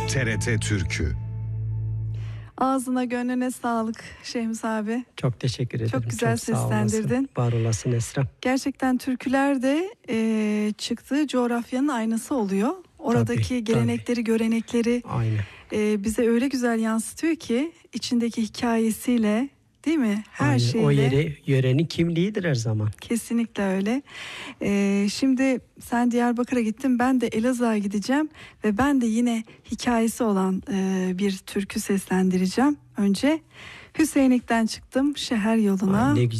TRT Türkü. Ağzına gönlüne sağlık Şehmus abi. Çok teşekkür ederim. Çok güzel sağ olasın. seslendirdin. Var olasın Esra. Gerçekten türküler de çıktığı coğrafyanın aynası oluyor. Oradaki gelenekleri, görenekleri bize öyle güzel yansıtıyor ki içindeki hikayesiyle, değil mi? Her şeyle. O yörenin kimliğidir her zaman. Kesinlikle öyle. Şimdi sen Diyarbakır'a gittin, ben de Elazığ'a gideceğim ve ben de yine hikayesi olan bir türkü seslendireceğim. Önce Hüseyinlik'ten çıktım şehir yoluna. Ne güzel.